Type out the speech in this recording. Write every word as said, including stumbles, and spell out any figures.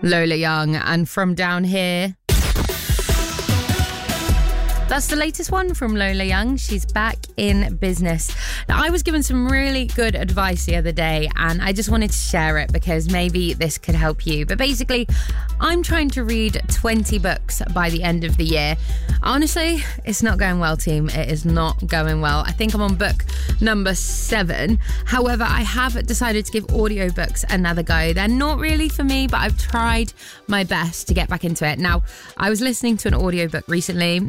Lola Young and From Down Here. That's the latest one from Lola Young. She's back in business. Now, I was given some really good advice the other day and I just wanted to share it because maybe this could help you. But basically, I'm trying to read twenty books by the end of the year. Honestly, it's not going well, team. It is not going well. I think I'm on book number seven. However, I have decided to give audiobooks another go. They're not really for me, but I've tried my best to get back into it. Now, I was listening to an audiobook recently